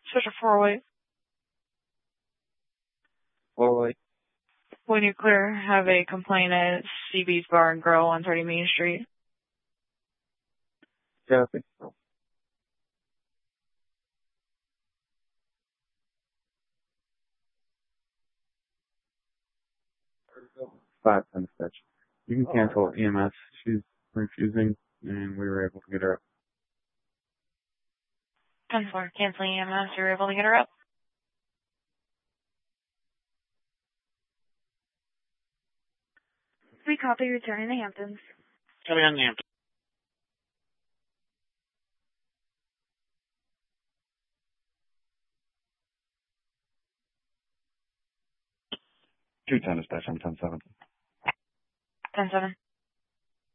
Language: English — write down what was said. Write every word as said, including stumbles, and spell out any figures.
Switch to four oh eight. four oh eight. When you clear, have a complaint at C B's Bar and Grill on thirty Main Street. Copy. Five ten dispatch. You can cancel E M S. She's refusing, and we were able to get her up. ten four, canceling E M S. You were able to get her up? We copy, returning to Hamptons. Coming on the Hamptons. two ten dispatch on ten seven. ten seven.